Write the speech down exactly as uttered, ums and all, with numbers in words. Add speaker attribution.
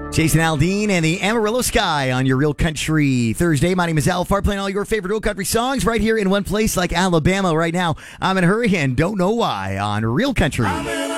Speaker 1: Jason Aldean and the Amarillo Sky on your Real Country Thursday. My name is Al Farr, playing all your favorite Real Country songs right here in one place like Alabama right now. I'm in a hurry and don't know why on Real Country.